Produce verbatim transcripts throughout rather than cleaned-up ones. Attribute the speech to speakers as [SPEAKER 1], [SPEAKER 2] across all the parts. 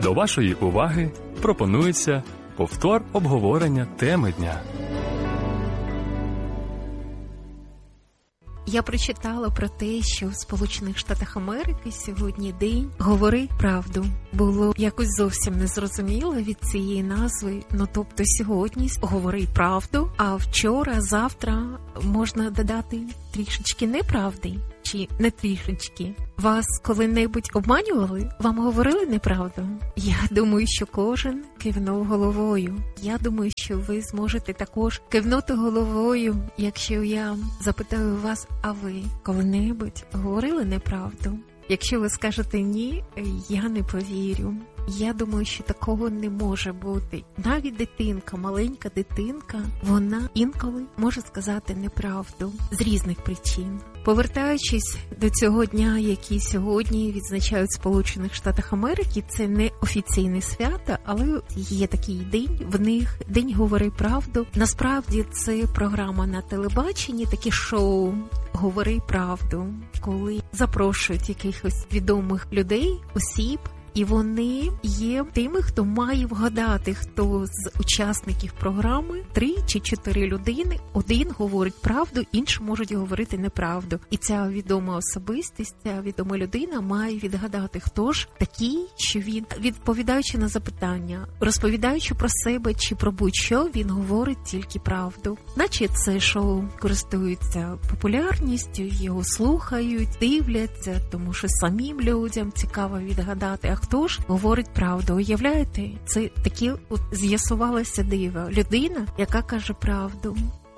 [SPEAKER 1] До вашої уваги пропонується повтор обговорення теми дня.
[SPEAKER 2] Я прочитала про те, що в Сполучених Штатах Америки сьогодні день «Говори правду». Було якось зовсім незрозуміло від цієї назви. Ну, тобто сьогодні «Говори правду», а вчора, завтра можна додати трішечки неправди. Чи не трішечки? Вас коли-небудь обманювали? Вам говорили неправду? Я думаю, що кожен кивнув головою. Я думаю, що ви зможете також кивнути головою, якщо я запитаю вас, а ви коли-небудь говорили неправду? Якщо ви скажете ні, я не повірю. Я думаю, що такого не може бути. Навіть дитинка, маленька дитинка, вона інколи може сказати неправду з різних причин. Повертаючись до цього дня, який сьогодні відзначають в Сполучених Штатах Америки, це не офіційне свято, але є такий день, в них День «Говори правду». Насправді це програма на телебаченні, таке шоу «Говори правду», коли запрошують якихось відомих людей, осіб, і вони є тими, хто має вгадати, хто з учасників програми, три чи чотири людини, один говорить правду, інші можуть говорити неправду. І ця відома особистість, ця відома людина має відгадати, хто ж такий, що він, відповідаючи на запитання, розповідаючи про себе чи про будь-що, він говорить тільки правду. Наче це шоу користується популярністю, його слухають, дивляться, тому що самим людям цікаво відгадати, хто ж говорить правду. Уявляєте? Це таке от з'ясувалося диво. Людина, яка каже правду.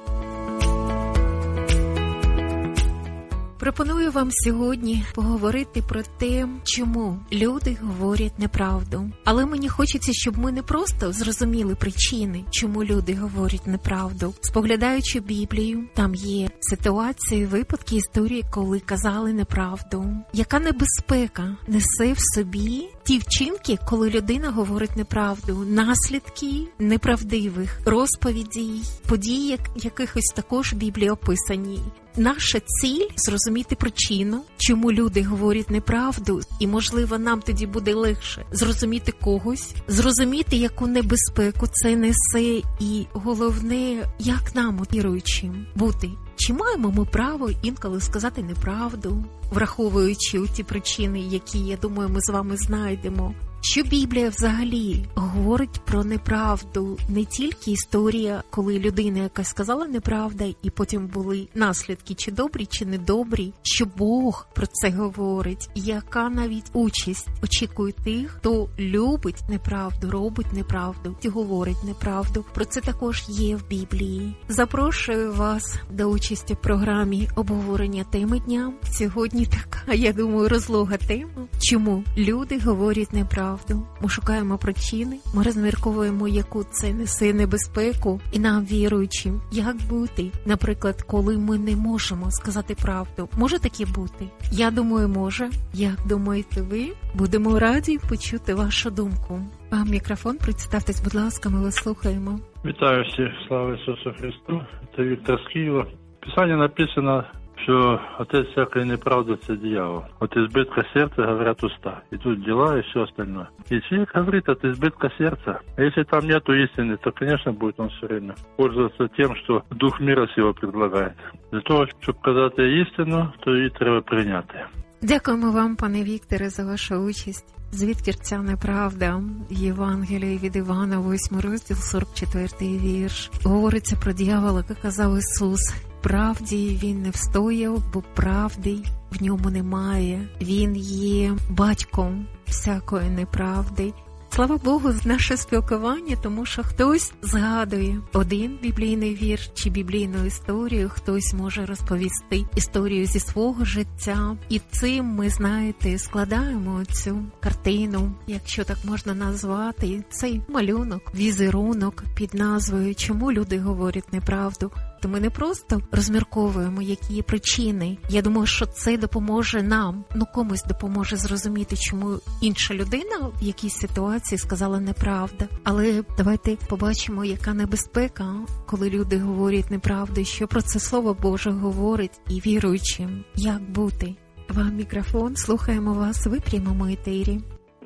[SPEAKER 2] Пропоную вам сьогодні поговорити про те, чому люди говорять неправду. Але мені хочеться, щоб ми не просто зрозуміли причини, чому люди говорять неправду. Споглядаючи Біблію, там є ситуації, випадки, історії, коли казали неправду. Яка небезпека несе в собі ті вчинки, коли людина говорить неправду, наслідки неправдивих розповідей, подій, якихось також в Біблії описані. Наша ціль – зрозуміти причину, чому люди говорять неправду, і, можливо, нам тоді буде легше зрозуміти когось, зрозуміти, яку небезпеку це несе, і головне, як нам, віруючим, бути. Чи маємо ми право інколи сказати неправду, враховуючи ті причини, які, я думаю, ми з вами знайдемо? Що Біблія взагалі говорить про неправду? Не тільки історія, коли людина якась сказала неправда, і потім були наслідки, чи добрі, чи недобрі, що Бог про це говорить, яка навіть участь очікує тих, хто любить неправду, робить неправду, і говорить неправду. Про це також є в Біблії. Запрошую вас до участі в програмі обговорення теми дня. Сьогодні така, я думаю, розлога тема. Чому люди говорять неправду? Ми шукаємо причини, ми розмірковуємо, яку це несе небезпеку, і нам, віруючим, як бути, наприклад, коли ми не можемо сказати правду. Може таке бути? Я думаю, може. Як думаєте ви? Будемо раді почути вашу думку. Вам мікрофон, представтесь, будь ласка, ми вас слухаємо.
[SPEAKER 3] Вітаю всіх, слава Ісусу Христу. Це Віктор з Києва. В Писанні написано, що отець всякої неправди – це диявол. От избытка сердца говорят уста. И тут дела и все остальное. И человек говорит от избытка сердца. А если там нету истины, то, конечно, будет он все время пользоваться тем, что дух мира сего предлагает. Для того, щоб казати істину, то її треба прийняти.
[SPEAKER 2] Дякуємо вам, пане Вікторе, за вашу участь. Звідки ця неправда? Євангеліє від Івана, восьмий розділ, сорок четвертий вірш. Говориться про диявола, як казав Ісус. Правді він не встояв, бо правди в ньому немає. Він є батьком всякої неправди. Слава Богу, наше спілкування, тому що хтось згадує один біблійний вірш чи біблійну історію, хтось може розповісти історію зі свого життя. І цим ми, знаєте, складаємо цю картину, якщо так можна назвати, цей малюнок, візерунок під назвою «Чому люди говорять неправду?». То ми не просто розмірковуємо, які є причини. Я думаю, що це допоможе нам, ну комусь допоможе зрозуміти, чому інша людина в якійсь ситуації сказала неправду. Але давайте побачимо, яка небезпека, коли люди говорять неправду, що про це Слово Боже говорить і віруючим. Як бути? Вам мікрофон, слухаємо вас, ви в прямому етері.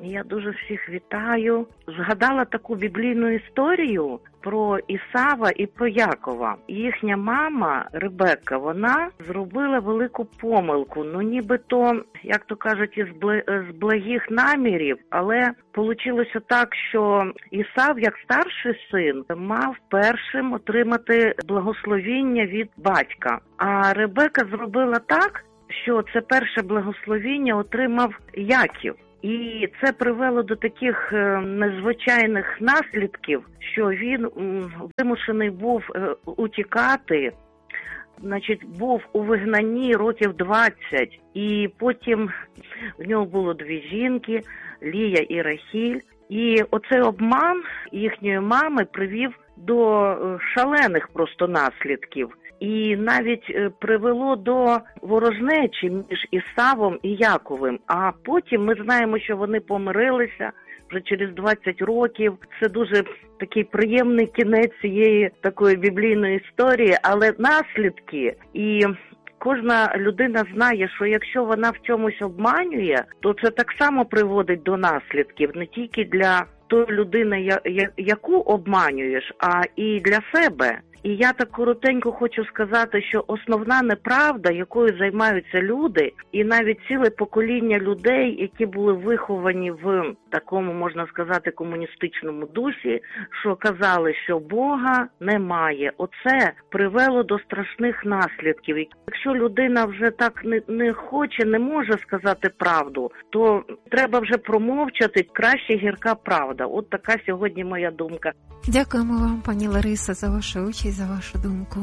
[SPEAKER 4] Я дуже всіх вітаю. Згадала таку біблійну історію про Ісава і про Якова. Їхня мама Ребекка, вона зробила велику помилку. Ну нібито, як то кажуть, із благих намірів, але вийшло так, що Ісав, як старший син, мав першим отримати благословіння від батька. А Ребекка зробила так, що це перше благословіння отримав Яків. І це привело до таких незвичайних наслідків, що він вимушений був утікати, значить, був у вигнанні років двадцять, і потім в нього було дві жінки, Лія і Рахіль. І оцей обман їхньої мами привів до шалених просто наслідків. І навіть привело до ворожнечі між Ісавом і Яковом. А потім ми знаємо, що вони помирилися вже через двадцять років. Це дуже такий приємний кінець цієї такої біблійної історії, але наслідки і... Кожна людина знає, що якщо вона в чомусь обманює, то це так само приводить до наслідків не тільки для тої людини, яку обманюєш, а і для себе. І я так коротенько хочу сказати, що основна неправда, якою займаються люди, і навіть ціле покоління людей, які були виховані в такому, можна сказати, комуністичному дусі, що казали, що Бога немає. Оце привело до страшних наслідків. Якщо людина вже так не, не хоче, не може сказати правду, то треба вже промовчати, краще гірка правда. От така сьогодні моя думка.
[SPEAKER 2] Дякуємо вам, пані Лариса, за вашу участь, за вашу думку.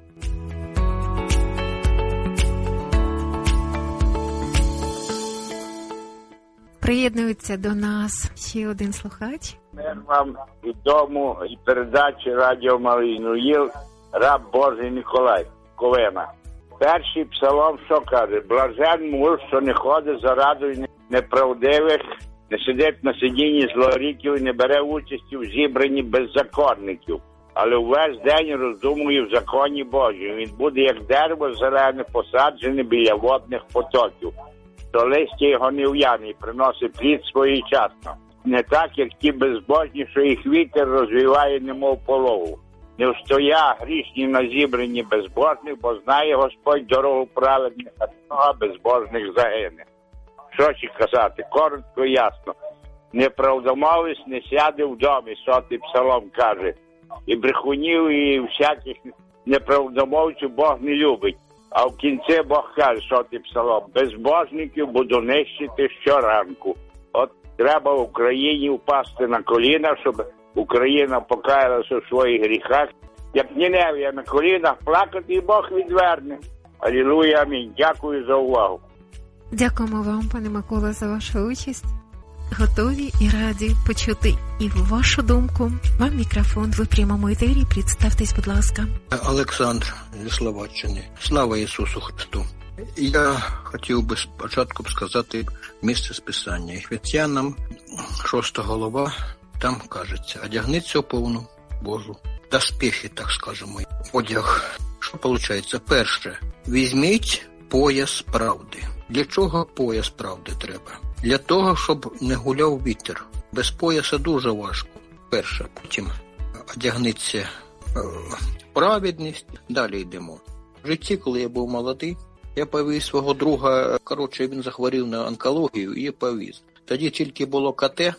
[SPEAKER 2] Приєднується до нас ще один слухач.
[SPEAKER 5] Мир вам і дому, і передачі Радіо Малий Нуїл, раб Божий Ніколай, Ковина. Перший псалом що каже? Блажен муж, що не ходить за радою неправдивих, не сидить на сидінні злоріків і не бере участі в зібранні беззаконників, але увесь день роздумує в законі Божому. Він буде як дерево зелене, посаджене біля водних потоків. То листя його не в'яне і приносить плід своєчасно. Не так, як ті безбожні, що їх вітер розвіває, немов полову. Не встоя грішні на зібранні безбожних, бо знає Господь дорогу праведних, а нога безбожних загине. Що ще казати? Коротко і ясно. Неправдомовець не сяде в домі, сотий псалом каже. І брехунів, і всяких неправдомовців Бог не любить. А в кінці Бог каже, сотий псалом, безбожників буду нищити щоранку. От треба в Україні впасти на коліна, щоб Україна покаялася в своїх гріхах. Як Ніневія на колінах плакати, і Бог відверне. Алілуя, амінь. Дякую за увагу.
[SPEAKER 2] Дякуємо вам, пане Микола, за вашу участь. Готові і раді почути і вашу думку. Вам мікрофон, ви в прямому етері. Представтесь, будь ласка.
[SPEAKER 6] Олександр зі Словаччини. Слава Ісусу Христу. Я хотів би спочатку сказати місце з Писання. Ефесянам, шоста глава, там кажеться, одягниться у повну Божу доспехи, так скажемо, одяг. Що виходить? Перше, візьміть пояс правди. Для чого пояс правди треба? Для того, щоб не гуляв вітер. Без пояса дуже важко. Перше, потім одягнеться е, праведність. Далі йдемо. В житті, коли я був молодий, я повіз свого друга, коротше, він захворів на онкологію і повіз. Тоді тільки було ка те,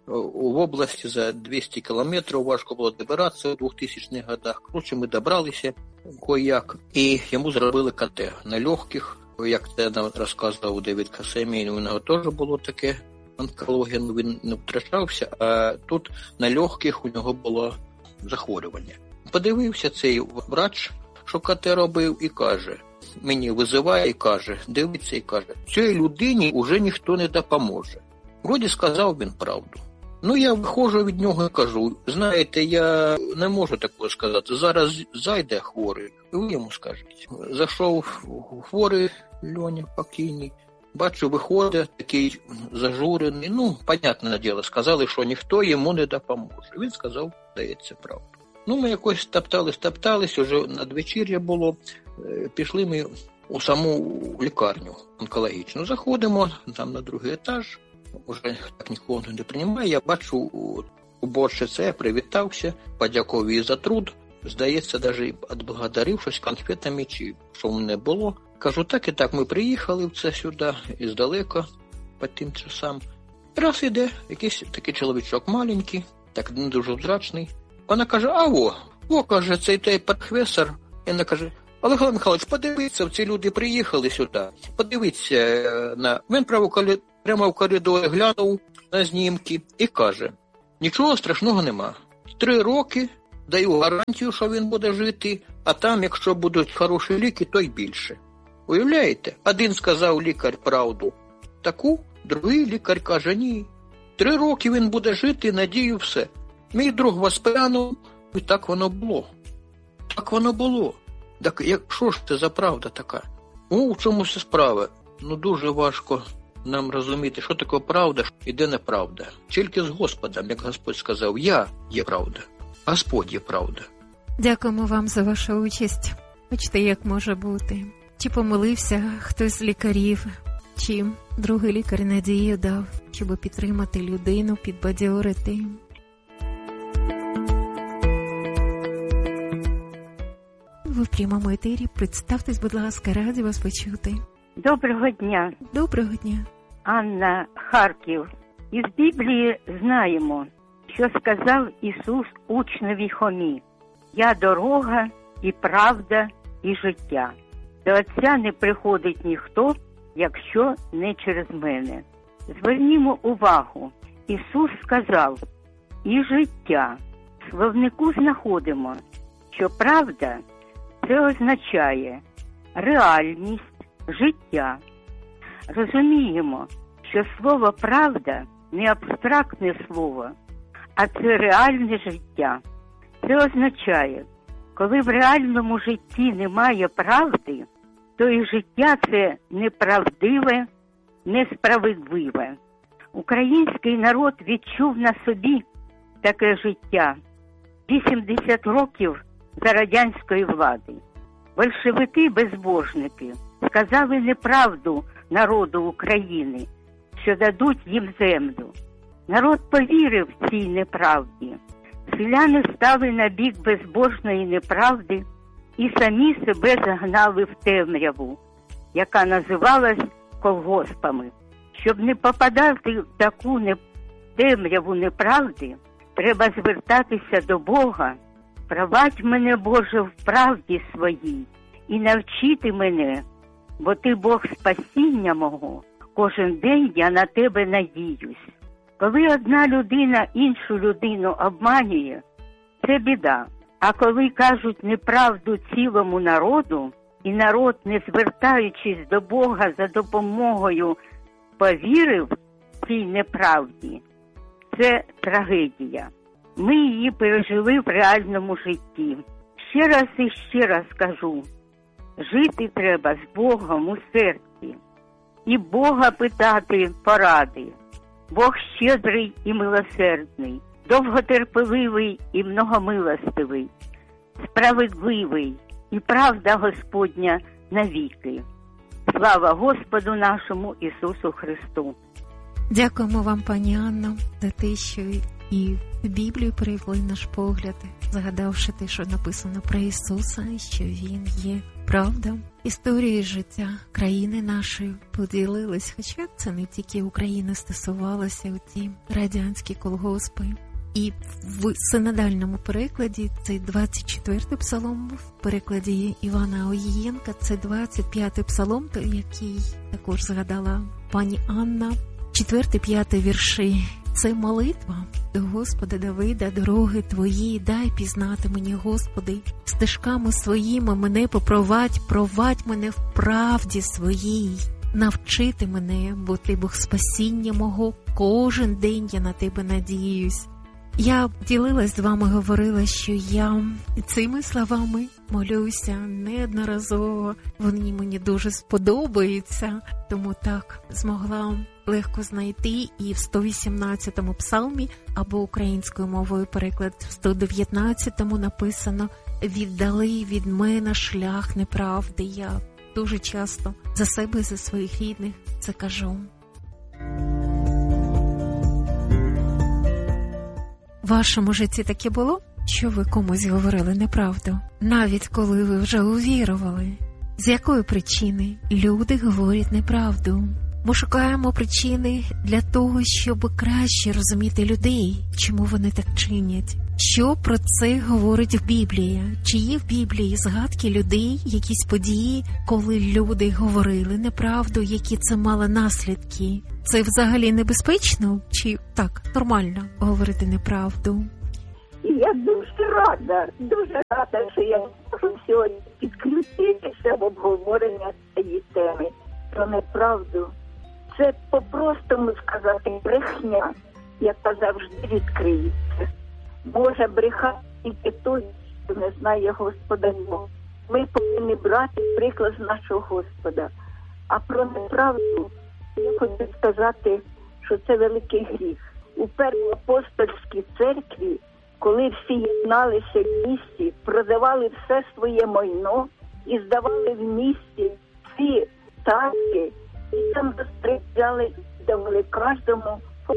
[SPEAKER 6] в області за двісті кілометрів, важко було добиратися у двохтисячних годах. Коротше, ми добралися кое-як, і йому зробили ка те на легких. Як це нам розказував Девід Касемій, у нього теж було таке онкологія, він не втрачався, а тут на легких у нього було захворювання. Подивився цей врач, що ка те робив, і каже, мені визиває і каже, дивиться і каже, цій людині вже ніхто не допоможе. Вроді сказав він правду. Ну, я виходжу від нього і кажу, знаєте, я не можу такого сказати, зараз зайде хворий, ви йому скажіть. Зайшов хворий Льоня, покійний, бачу, виходить такий зажурений, ну, понятне діло, сказали, що ніхто йому не допоможе. Він сказав, здається, правду. Ну, ми якось топтались, топтались, уже надвечір'я було, пішли ми у саму лікарню онкологічну. Заходимо, там на другий етаж, вже так нікого не приймає. Я бачу уборщиця, я привітався, подякував їй за труд. Здається, навіть відблагодарив щось конфетами, чи що в мене було. Кажу, так і так, ми приїхали в це сюди, іздалека, по тим часам. Раз іде, якийсь такий чоловічок маленький, так не дуже зрачний. Вона каже, а о, о, каже, цей той професор. І вона каже, Олег Михайлович, подивіться, ці люди приїхали сюди. Подивіться на... Він прямо в коридорі глянув на знімки і каже, нічого страшного нема. Три роки даю гарантію, що він буде жити, а там, якщо будуть хороші ліки, то й більше. Уявляєте? Один сказав лікар правду таку, другий лікар каже, ні. Три роки він буде жити, надію, все. Мій друг воспрянув, і так воно було. Так воно було. Так що ж це за правда така? Ну, в чому це справа? Ну, дуже важко нам розуміти, що таке правда і де неправда. Тільки з Господом, як Господь сказав, я є правда, Господь є правда.
[SPEAKER 2] Дякуємо вам за вашу участь. Бачите, як може бути. Чи помилився хтось з лікарів, чи другий лікар надію дав, щоб підтримати людину, підбадьорити. Ви в прямому етері. Представтесь, будь ласка, раді вас почути.
[SPEAKER 7] Доброго дня.
[SPEAKER 2] Доброго дня.
[SPEAKER 7] Анна, Харків. Із Біблії знаємо, що сказав Ісус учневі Хомі. Я дорога і правда і життя. До Отця не приходить ніхто, якщо не через мене. Звернімо увагу. Ісус сказав і життя. В словнику знаходимо, що правда – це означає реальність, життя. Розуміємо, що слово «правда» не абстрактне слово, а це реальне життя. Це означає, коли в реальному житті немає правди, то і життя це неправдиве, несправедливе. Український народ відчув на собі таке життя вісімдесят років за радянської влади. Большевики-безбожники сказали неправду народу України, що дадуть їм землю. Народ повірив цій неправді. Селяни стали на бік безбожної неправди і самі себе загнали в темряву, яка називалась колгоспами. Щоб не попадати в таку не... темряву неправди, треба звертатися до Бога. Провадь мене, Боже, в правді своїй і навчити мене, бо Ти Бог спасіння мого, кожен день я на Тебе надіюсь. Коли одна людина іншу людину обманює, це біда. А коли кажуть неправду цілому народу, і народ, не звертаючись до Бога за допомогою, повірив цій неправді, це трагедія. Ми її пережили в реальному житті. Ще раз і ще раз кажу, жити треба з Богом у серці. І Бога питати поради. Бог щедрий і милосердний, довготерпеливий і многомилостивий, справедливий і правда Господня навіки. Слава Господу нашому Ісусу Христу!
[SPEAKER 2] Дякуємо вам, пані Анно, за те, що і в Біблію перевели наш погляд, згадавши те, що написано про Ісуса, і що Він є правда. Історії життя країни нашої поділились, хоча це не тільки України стосувалося, ті радянські колгоспи. І в синодальному перекладі це двадцять четвертий псалом, в перекладі Івана Оїєнка це двадцять п'ятий псалом, який також згадала пані Анна. Четвертий, п'ятий вірші – це молитва до Господа Давида, дороги Твої, дай пізнати мені, Господи, стежками своїми мене попровадь, провадь мене в правді своїй, навчити мене, бо Ти Бог спасіння мого, кожен день я на Тебе надіюсь. Я ділилась з вами, говорила, що я цими словами молюся неодноразово. Вони мені дуже сподобаються, тому так змогла легко знайти і в сто вісімнадцятому псалмі, або українською мовою переклад в сто дев'ятнадцятому написано «Віддали від мене шлях неправди». Я дуже часто за себе, за своїх рідних це кажу. В вашому житті таке було, що ви комусь говорили неправду, навіть коли ви вже увірували? З якої причини люди говорять неправду? Ми шукаємо причини для того, щоб краще розуміти людей, чому вони так чинять. Що про це говорить Біблія? Чи є в Біблії згадки людей, якісь події, коли люди говорили неправду, які це мали наслідки? Це взагалі небезпечно? Чи так, нормально говорити неправду?
[SPEAKER 8] І я дуже рада, дуже рада, що я можу сьогодні підключитися в обговорення цієї теми про неправду. Це по-простому сказати брехня, яка завжди відкриється. Може брехати тільки той, хто не знає Господа Бога. Ми повинні брати приклад з нашого Господа. А про неправду я хочу сказати, що це великий гріх. У Первоапостольській церкві, коли всі єдналися в місті, продавали все своє майно і здавали в місті всі танки, і там розстріляли і давали кожному.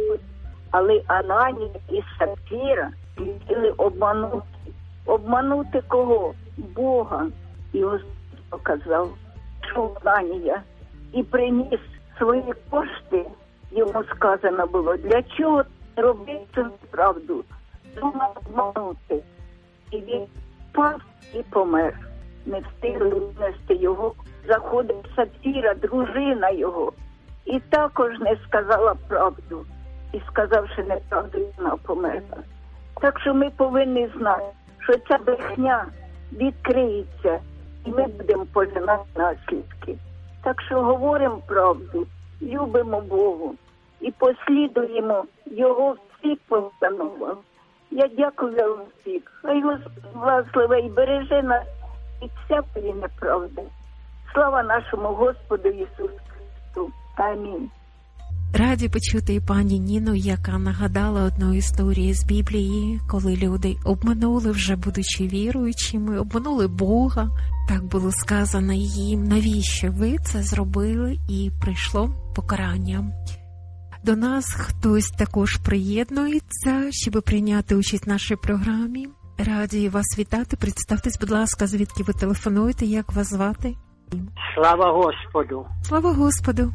[SPEAKER 8] Але Ананія і Сапфіра хотіли обманути. Обманути кого? Бога. І Господь показав, що Ананія і приніс свої кошти, йому сказано було, для чого робити цю правду? Думав обманути. І він впав і помер. Не встигли внести його. Заходить Сапфіра, дружина його, і також не сказала правду. І сказавши неправду, вона померла. Так що ми повинні знати, що ця брехня відкриється, і ми будемо пожинати наслідки. Так що говоримо правду, любимо Богу і послідуємо Його всіх постановам. Я дякую вам всіх. Хай Господь благословить і береже нас від всякої неправди. Слава нашому Господу Ісусу Христу. Амінь.
[SPEAKER 2] Раді почути і пані Ніну, яка нагадала одну історію з Біблії, коли люди обманули, вже будучи віруючими, обманули Бога. Так було сказано їм, навіщо ви це зробили, і прийшло покарання. До нас хтось також приєднується, щоб прийняти участь в нашій програмі. Раді вас вітати. Представтесь, будь ласка, звідки ви телефонуєте, як вас звати?
[SPEAKER 9] Слава Господу!
[SPEAKER 2] Слава Господу!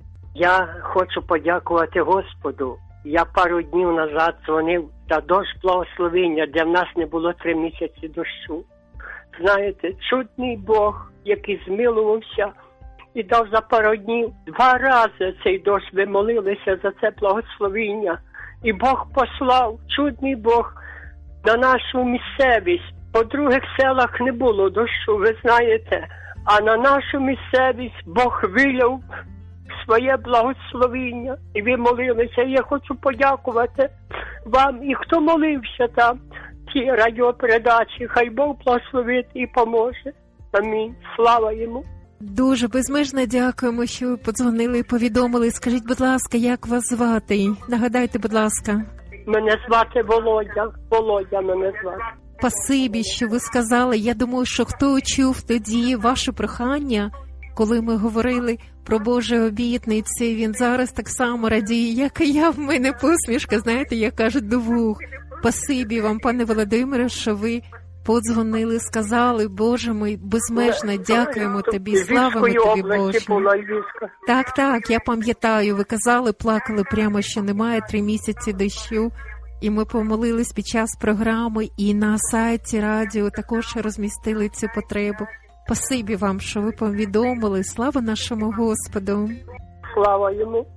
[SPEAKER 9] Я хочу подякувати Господу. Я пару днів назад дзвонив та дощ благословення, де в нас не було три місяці дощу. Знаєте, чудний Бог, який змилувався і дав за пару днів. Два рази цей дощ ви молилися за це благословення. І Бог послав, чудний Бог, на нашу місцевість. По других селах не було дощу, ви знаєте. А на нашу місцевість Бог виляв своє благословення. І ви молилися. Я хочу подякувати вам і хто молився там, ті радіопередачі. Хай Бог благословить і поможе. Амінь. Слава йому.
[SPEAKER 2] Дуже безмежно дякуємо, що ви подзвонили і повідомили. Скажіть, будь ласка, як вас звати? Нагадайте, будь ласка.
[SPEAKER 9] Мене звати Володя. Володя мене звати.
[SPEAKER 2] Спасибі, що ви сказали. Я думаю, що хто чув тоді ваше прохання, коли ми говорили про Божі обітниці, він зараз так само радіє, як і я. В мене посмішка, знаєте, як кажуть, до вух. Спасибі вам, пане Володимире, що ви подзвонили, сказали, Боже мій, безмежно дякуємо тобі, славимо тобі, Боже. Так, так, я пам'ятаю, ви казали, плакали прямо, що немає три місяці дощу. І ми помолились під час програми, і на сайті радіо також розмістили цю потребу. Спасибі вам, що ви повідомили. Слава нашому Господу.
[SPEAKER 9] Слава йому.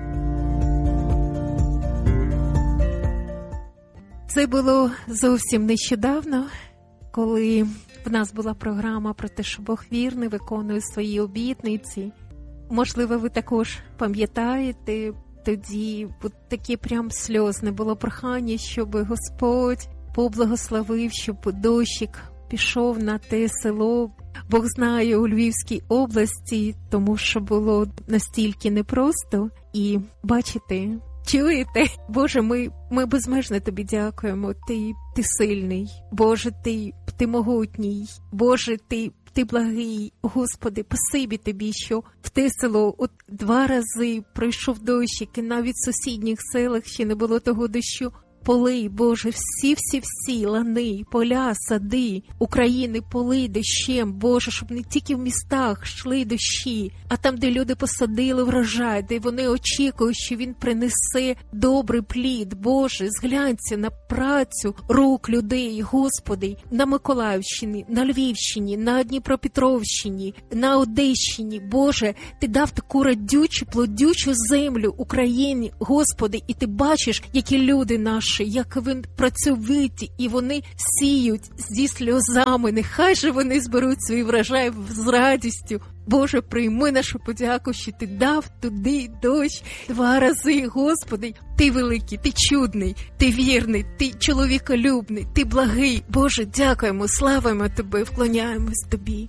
[SPEAKER 2] Це було зовсім нещодавно, коли в нас була програма про те, що Бог вірний, виконує свої обітниці. Можливо, ви також пам'ятаєте, тоді от таке прям сльозне було прохання, щоб Господь поблагословив, щоб дощик пішов на те село. Бог знає, у Львівській області, тому що було настільки непросто. І бачите, чуєте? Боже, ми, ми безмежно тобі дякуємо. Ти, ти сильний. Боже, ти, ти могутній. Боже, ти, ти благий. Господи, спасибі тобі, що в те село от два рази пройшов дощик, і навіть в сусідніх селах ще не було того дощу. полий, Боже, всі-всі-всі лани, поля, сади України полий дощем, Боже, щоб не тільки в містах йшли дощі, а там, де люди посадили врожай, де вони очікують, що він принесе добрий плід. Боже, зглянься на працю рук людей, Господи, на Миколаївщині, на Львівщині, на Дніпропетровщині, на Одещині. Боже, Ти дав таку радючу, плодючу землю Україні, Господи, і Ти бачиш, які люди наші, як вони працьовиті, і вони сіють зі сльозами. Нехай же вони зберуть свій врожай з радістю. Боже, прийми нашу подяку, що Ти дав туди дощ два рази, Господи. Ти великий, Ти чудний, Ти вірний, Ти чоловіколюбний, Ти благий. Боже, дякуємо, славимо Тебе, вклоняємось Тобі.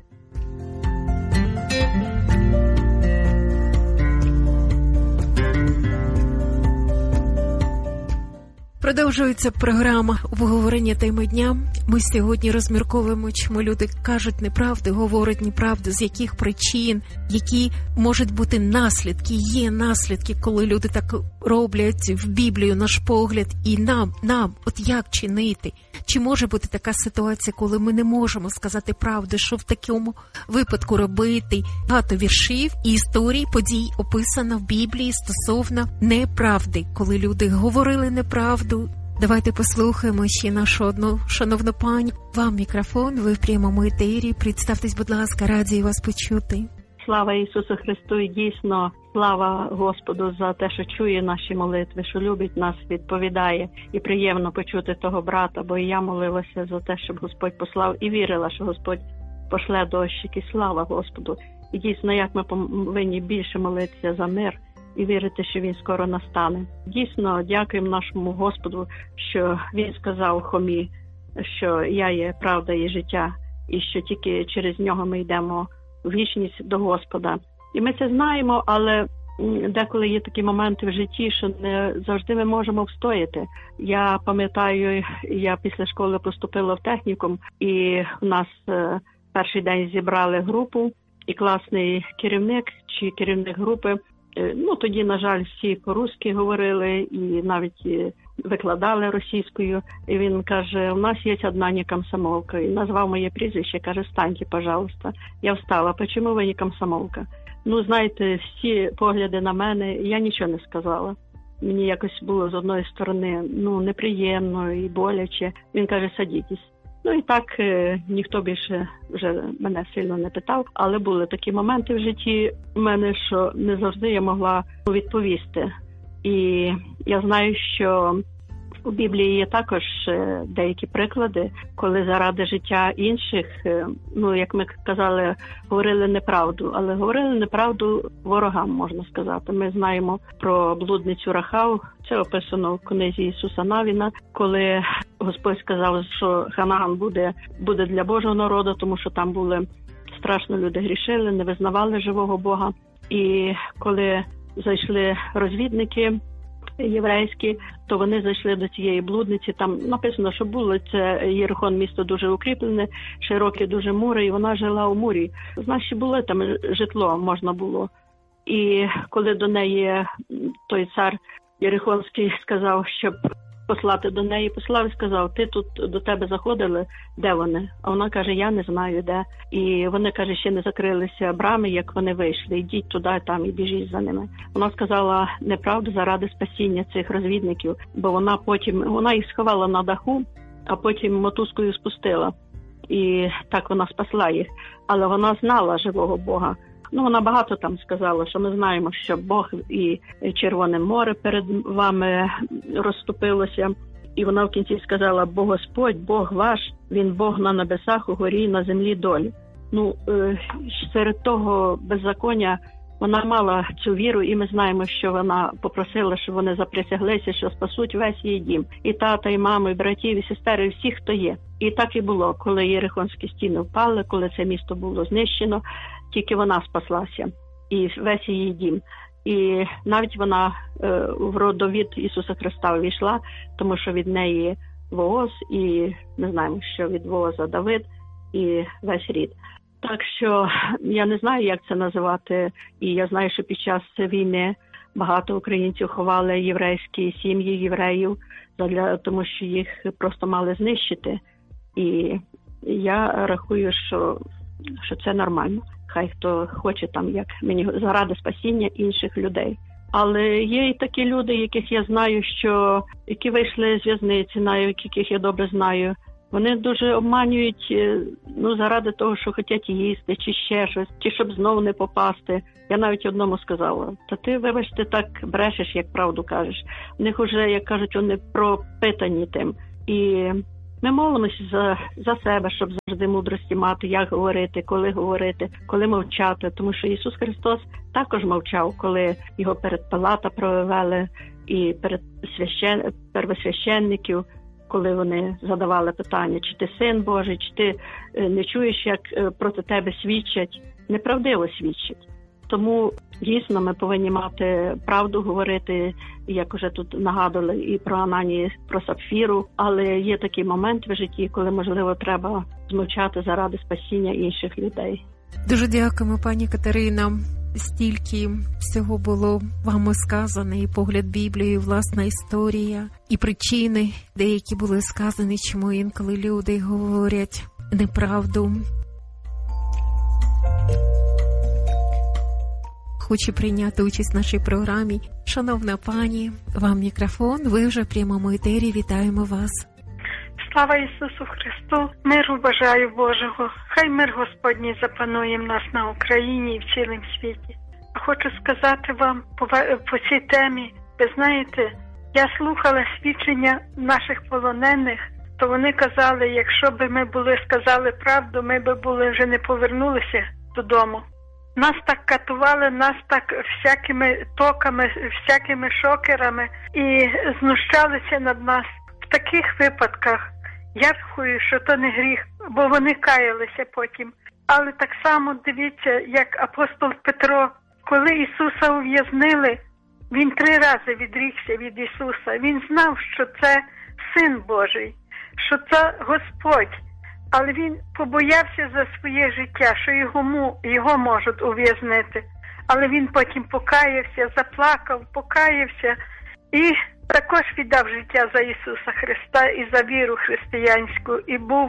[SPEAKER 2] Продовжується програма обговорення теми дня. Ми сьогодні розмірковуємо, чому люди кажуть неправду, говорять неправду, з яких причин, які можуть бути наслідки, є наслідки, коли люди так роблять в Біблію, наш погляд, і нам, нам, от як чинити? Чи може бути така ситуація, коли ми не можемо сказати правду, що в такому випадку робити? Багато віршів і історій, подій описано в Біблії стосовно неправди, коли люди говорили неправду. Давайте послухаємо ще нашу одну шановну пані. Вам мікрофон, ви в прямому етері. Представтесь, будь ласка, раді вас почути.
[SPEAKER 10] Слава Ісусу Христу, і дійсно слава Господу за те, що чує наші молитви, що любить нас, відповідає. І приємно почути того брата, бо і я молилася за те, щоб Господь послав, і вірила, що Господь пошле дощик, і слава Господу. І дійсно, як ми повинні більше молитися за мир і вірити, що він скоро настане. Дійсно, дякуємо нашому Господу, що він сказав Хомі, що я є правда і життя, і що тільки через нього ми йдемо в вічність до Господа. І ми це знаємо, але деколи є такі моменти в житті, що не завжди ми можемо встояти. Я пам'ятаю, я після школи поступила в технікум, і в нас е, перший день зібрали групу, і класний керівник чи керівник групи, е, ну тоді, на жаль, всі по-русски говорили і навіть е, викладали російською. І він каже, у нас є одна не комсомолка. І назвав моє прізвище, каже, встаньте, пожалуйста. Я встала. Почему ви не комсомолка? Ну, знаєте, всі погляди на мене, я нічого не сказала. Мені якось було з одної сторони, ну, неприємно і боляче. Він каже, садітесь. Ну і так е, ніхто більше вже мене сильно не питав, але були такі моменти в житті у мене, що не завжди я могла відповісти. І я знаю, що у Біблії є також деякі приклади, коли заради життя інших, ну, як ми казали, говорили неправду, але говорили неправду ворогам, можна сказати. Ми знаємо про блудницю Рахав, це описано в книзі Ісуса Навіна, коли Господь сказав, що Ханаан буде, буде для Божого народу, тому що там були страшно, люди грішили, не визнавали живого Бога. І коли зайшли розвідники єврейські, то вони зайшли до цієї блудниці. Там написано, що було це Єрихон, місто дуже укріплене, широкі дуже мури, і вона жила у мурі. Значить, було там житло, можна було. І коли до неї той цар Єрихонський сказав, щоб послати до неї, послав і сказав, ти тут до тебе заходили, де вони? А вона каже, я не знаю, де. І вони, каже, ще не закрилися брами, як вони вийшли, йдіть туди, там і біжіть за ними. Вона сказала неправду заради спасіння цих розвідників, бо вона потім, вона їх сховала на даху, а потім мотузкою спустила. І так вона спасла їх. Але вона знала живого Бога. Ну, вона багато там сказала, що ми знаємо, що Бог і Червоне море перед вами розступилося. І вона в кінці сказала, бо Господь, Бог ваш, Він Бог на небесах, угорі і на землі долі. Ну, серед того беззаконня вона мала цю віру, і ми знаємо, що вона попросила, щоб вони заприсяглися, що спасуть весь її дім. І тата, і маму, і братів, і сестер, і всіх, хто є. І так і було, коли Єрихонські стіни впали, коли це місто було знищено, тільки вона спаслася, і весь її дім. І навіть вона е, в родовід Ісуса Христа увійшла, тому що від неї Вооз, і ми знаємо, що від Вооза Давид, і весь рід. Так що я не знаю, як це називати, і я знаю, що під час війни багато українців ховали єврейські сім'ї євреїв, для, тому що їх просто мали знищити. І я рахую, що, що це нормально. Хай хто хоче там, як мені, заради спасіння інших людей. Але є і такі люди, яких я знаю, що які вийшли з в'язниці, навіть яких я добре знаю. Вони дуже обманюють, ну, заради того, що хочуть їсти, чи ще щось, чи щоб знову не попасти. Я навіть одному сказала: та ти, вибачте, так брешеш, як правду кажеш. В них уже, як кажуть, вони пропитані тим. І ми молимося за, за себе, щоб завжди мудрості мати, як говорити, коли говорити, коли мовчати. Тому що Ісус Христос також мовчав, коли його перед Пилата провели і перед священ... первосвященників, коли вони задавали питання, чи ти син Божий, чи ти не чуєш, як проти тебе свідчать, неправдиво свідчать. Тому дійсно ми повинні мати правду говорити, як уже тут нагадували і про Ананію, про Сапфіру, але є такий момент в житті, коли, можливо, треба змовчати заради спасіння інших людей.
[SPEAKER 2] Дуже дякуємо, пані Катерина. Стільки всього було вами сказано, і погляд Біблії, і власна історія, і причини, деякі були сказані, чому інколи люди говорять неправду. Хочу прийняти участь в нашій програмі. Шановна пані, вам мікрофон, ви вже в прямому етері, вітаємо вас.
[SPEAKER 11] Слава Ісусу Христу, миру бажаю Божого. Хай мир Господній запанує в нас на Україні і в цілому світі. Хочу сказати вам по, по цій темі, ви знаєте, я слухала свідчення наших полонених, то вони казали, якщо б ми були сказали правду, ми б були вже не повернулися додому. Нас так катували, нас так всякими токами, всякими шокерами і знущалися над нас. В таких випадках я рахую, що то не гріх, бо вони каялися потім. Але так само дивіться, як апостол Петро, коли Ісуса ув'язнили, він три рази відрікся від Ісуса. Він знав, що це Син Божий, що це Господь. Але він побоявся за своє життя, що його, його можуть ув'язнити. Але він потім покаявся, заплакав, покаявся і також віддав життя за Ісуса Христа і за віру християнську, і був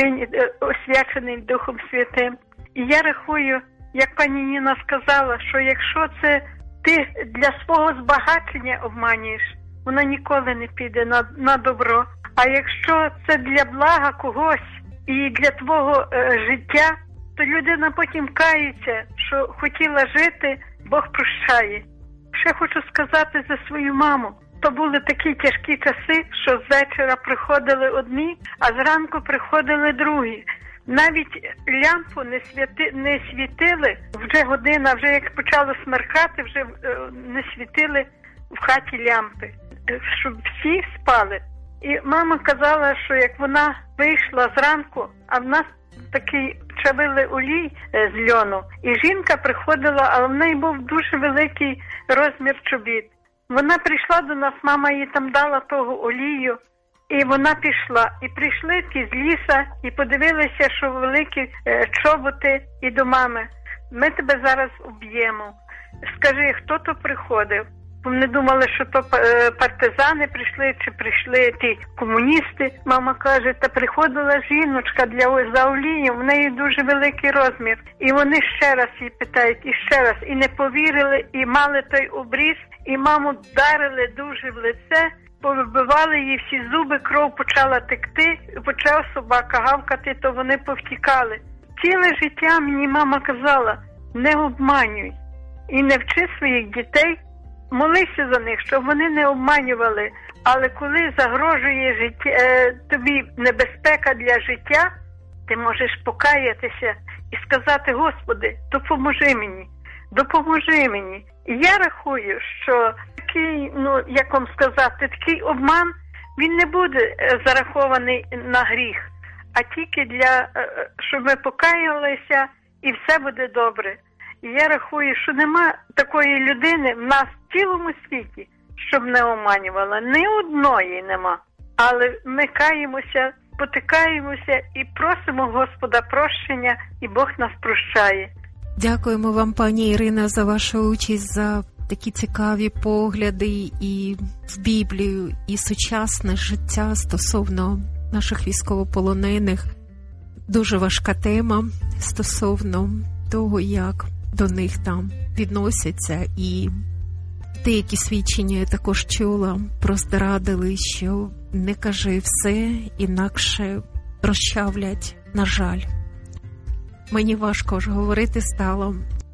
[SPEAKER 11] освячений Духом Святим. І я рахую, як пані Ніна сказала, що якщо це ти для свого збагачення обманюєш, вона ніколи не піде на, на добро. А якщо це для блага когось і для твого е, життя, то людина потім кається, що хотіла жити, Бог прощає. Ще хочу сказати за свою маму. То були такі тяжкі часи, що з вечора приходили одні, а зранку приходили другі. Навіть лямпу не, святи, не світили, вже година, вже як почало смеркати, вже е, не світили в хаті лямпи, щоб всі спали. І мама казала, що як вона вийшла зранку, а в нас такий чавили олій з льону, і жінка приходила, але в неї був дуже великий розмір чобіт. Вона прийшла до нас, мама їй там дала того олію, і вона пішла. І прийшли ті з ліса, і подивилися, що великі е, чоботи, і до мами: ми тебе зараз уб'ємо. Скажи, хто то приходив? Вони думали, що то е, партизани прийшли, чи прийшли ті комуністи. Мама каже, та приходила жіночка для за олієм, в неї дуже великий розмір. І вони ще раз її питають, і ще раз, і не повірили, і мали той обріз, і маму вдарили дуже в лице, повибивали її всі зуби, кров почала текти, почав собака гавкати, то вони повтікали. Ціле життя мені мама казала: не обманюй і не вчи своїх дітей, молися за них, щоб вони не обманювали. Але коли загрожує життя, е, тобі небезпека для життя, ти можеш покаятися і сказати: Господи, допоможи мені, допоможи мені. І я рахую, що такий, ну, як вам сказати, такий обман, він не буде зарахований на гріх, а тільки для, щоб ми покаялися і все буде добре. І я рахую, що нема такої людини в нас в цілому світі, щоб не оманювала. Ні одної нема. Але ми каємося, потикаємося і просимо Господа прощення, і Бог нас прощає.
[SPEAKER 2] Дякуємо вам, пані Ірина, за вашу участь, за такі цікаві погляди і в Біблію, і сучасне життя стосовно наших військовополонених. Дуже важка тема стосовно того, як до них там відносяться. І деякі свідчення я також чула, просто радили, що не кажи все, інакше розчавлять, на жаль. Мені важко ж говорити стало.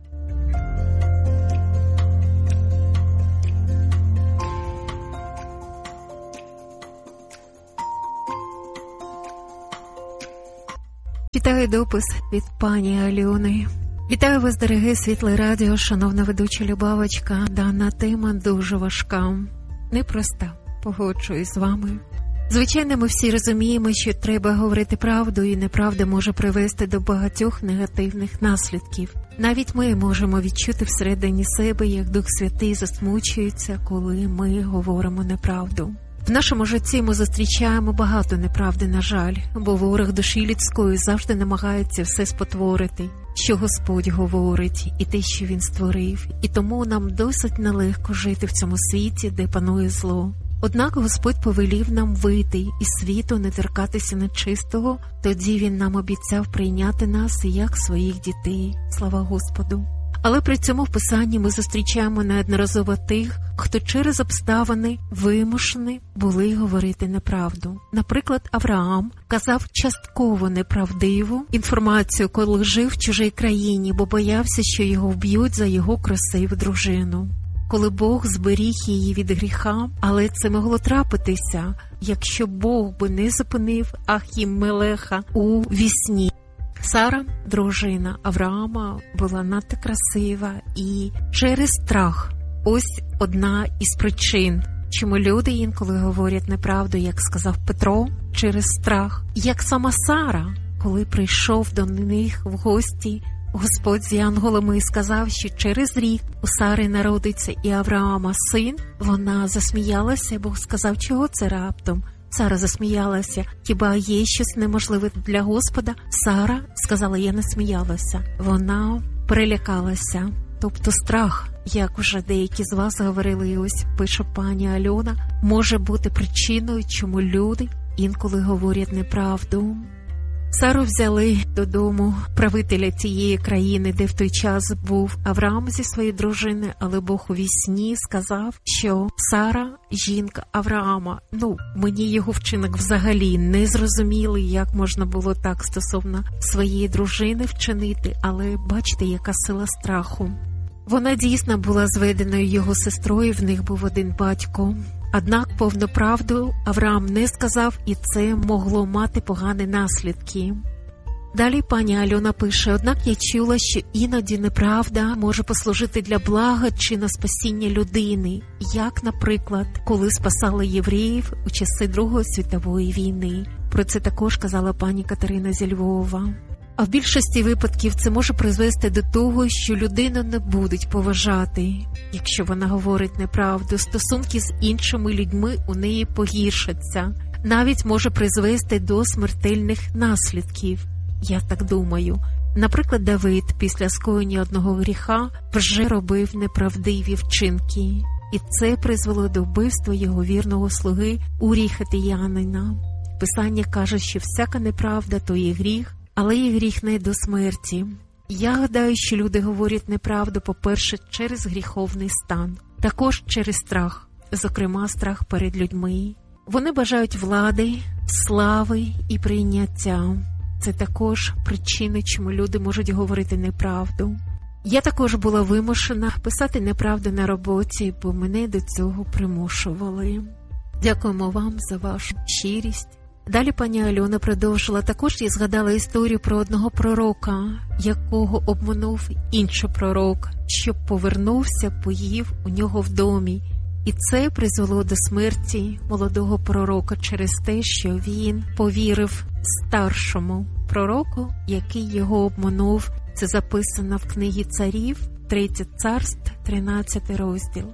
[SPEAKER 2] Вітаю допис від пані Альони. Вітаю вас, дороге світле радіо, шановна ведуча Любавочка. Дана тема дуже важка, непроста, погоджуюсь з вами. Звичайно, ми всі розуміємо, що треба говорити правду, і неправда може привести до багатьох негативних наслідків. Навіть ми можемо відчути всередині себе, як Дух Святий засмучується, коли ми говоримо неправду. В нашому житті ми зустрічаємо багато неправди, на жаль, бо ворог душі людської завжди намагається все спотворити, що Господь говорить, і те, що Він створив. І тому нам досить нелегко жити в цьому світі, де панує зло. Однак Господь повелів нам вийти із світу, не торкатися нечистого, тоді Він нам обіцяв прийняти нас як своїх дітей. Слава Господу! Але при цьому в Писанні ми зустрічаємо неодноразово тих, хто через обставини вимушені були говорити неправду. Наприклад, Авраам казав частково неправдиву інформацію, коли жив в чужій країні, бо боявся, що його вб'ють за його красиву дружину. Коли Бог зберіг її від гріха, але це могло трапитися, якщо Бог би не зупинив Ахімелеха у вісні. Сара, дружина Авраама, була надто красива, і через страх – ось одна із причин, чому люди інколи говорять неправду, як сказав Петро, через страх. Як сама Сара, коли прийшов до них в гості Господь з янголами і сказав, що через рік у Сари народиться і Авраама син, вона засміялася, Бог сказав, чого це раптом? Сара засміялася. Хіба є щось неможливе для Господа? Сара сказала, я не сміялася. Вона перелякалася. Тобто страх, як вже деякі з вас говорили, і ось пише пані Альона, може бути причиною, чому люди інколи говорять неправду. Сару взяли додому правителя цієї країни, де в той час був Авраам зі своєю дружиною, але Бог у вісні сказав, що Сара – жінка Авраама. Ну, мені його вчинок взагалі не зрозумілий, як можна було так стосовно своєї дружини вчинити, але бачите, яка сила страху. Вона дійсно була зведеною його сестрою, в них був один батько. Однак повну правду Авраам не сказав, і це могло мати погані наслідки. Далі пані Альона пише, однак я чула, що іноді неправда може послужити для блага чи на спасіння людини, як, наприклад, коли спасали євреїв у часи Другої світової війни. Про це також казала пані Катерина зі Львова. А в більшості випадків це може призвести до того, що людину не будуть поважати. Якщо вона говорить неправду, стосунки з іншими людьми у неї погіршаться. Навіть може призвести до смертельних наслідків, я так думаю. Наприклад, Давид після скоєння одного гріха вже робив неправдиві вчинки. І це призвело до вбивства його вірного слуги Урії Хеттеянина. Писання каже, що всяка неправда – то є гріх, але і гріх не до смерті. Я гадаю, що люди говорять неправду, по-перше, через гріховний стан, також через страх, зокрема страх перед людьми. Вони бажають влади, слави і прийняття. Це також причини, чому люди можуть говорити неправду. Я також була вимушена писати неправду на роботі, бо мене до цього примушували. Дякуємо вам за вашу щирість. Далі пані Альона продовжила. Також я згадала історію про одного пророка, якого обманув інший пророк, щоб повернувся, поїв у нього в домі. І це призвело до смерті молодого пророка через те, що він повірив старшому пророку, який його обманув. Це записано в книгі царів, третє царств, тринадцятий розділ.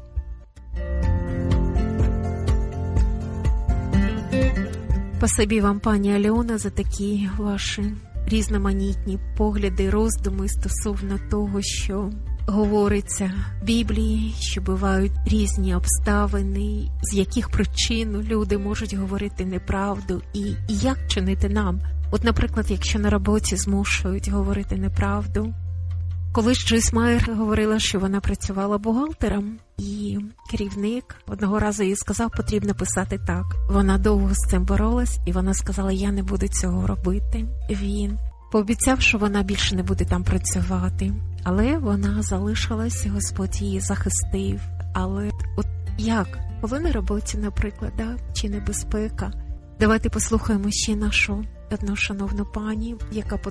[SPEAKER 2] Спасибі вам, пані Альона, за такі ваші різноманітні погляди, роздуми стосовно того, що говориться в Біблії, що бувають різні обставини, з яких причин люди можуть говорити неправду і, і як чинити нам. От, наприклад, якщо на роботі змушують говорити неправду. Колись Джойс Майер говорила, що вона працювала бухгалтером, і керівник одного разу їй сказав, потрібно писати так. Вона довго з цим боролась, і вона сказала, я не буду цього робити. Він пообіцяв, що вона більше не буде там працювати. Але вона залишилась, Господь її захистив. Але от як? Коли на роботі, наприклад, да? Чи небезпека? Давайте послухаємо ще нашу одну шановну пані, яка